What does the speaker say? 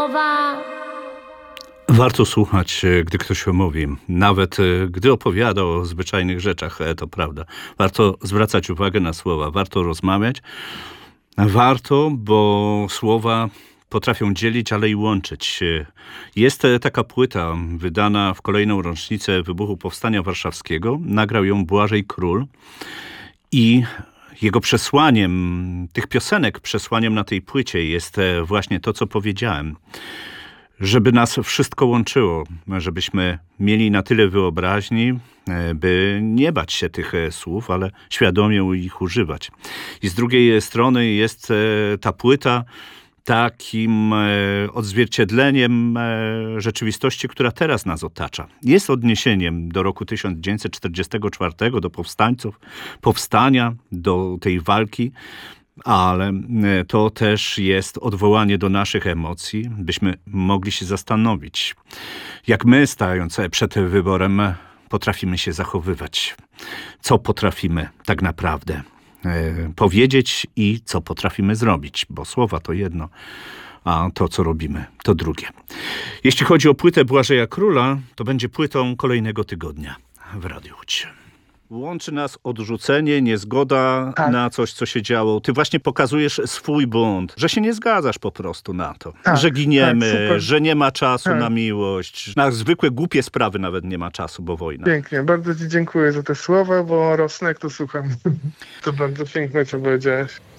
słowa. Warto słuchać, gdy ktoś mówi, nawet gdy opowiada o zwyczajnych rzeczach, to prawda. Warto zwracać uwagę na słowa, warto rozmawiać. Warto, bo słowa potrafią dzielić, ale i łączyć. Jest taka płyta wydana w kolejną rocznicę wybuchu Powstania Warszawskiego. Nagrał ją Błażej Król i jego przesłaniem, tych piosenek, przesłaniem na tej płycie jest właśnie to, co powiedziałem. Żeby nas wszystko łączyło, żebyśmy mieli na tyle wyobraźni, by nie bać się tych słów, ale świadomie ich używać. I z drugiej strony jest ta płyta takim odzwierciedleniem rzeczywistości, która teraz nas otacza. Jest odniesieniem do roku 1944, do powstania, do tej walki, ale to też jest odwołanie do naszych emocji, byśmy mogli się zastanowić, jak my, stając przed wyborem, potrafimy się zachowywać. Co potrafimy tak naprawdę powiedzieć i co potrafimy zrobić, bo słowa to jedno, a to, co robimy, to drugie. Jeśli chodzi o płytę Błażeja Króla, to będzie płytą kolejnego tygodnia w Radiu Łódź. Łączy nas odrzucenie, niezgoda na coś, co się działo. Ty właśnie pokazujesz swój bunt, że się nie zgadzasz po prostu na to. Że giniemy, że nie ma czasu na miłość. Na zwykłe, głupie sprawy nawet nie ma czasu, bo wojna. Pięknie, bardzo ci dziękuję za te słowa, bo rosnę jak to słucham. To bardzo piękne, co powiedziałeś.